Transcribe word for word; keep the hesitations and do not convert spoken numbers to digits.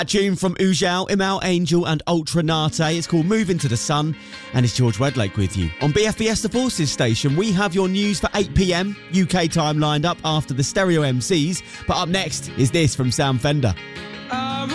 A tune from Ujao, Imal Angel and Ultra Nate. It's called Move Into the Sun, and it's George Wedlake with you. On B F B S The Forces station, we have your news for eight p m U K time lined up after the Stereo M Cs. But up next is this from Sam Fender.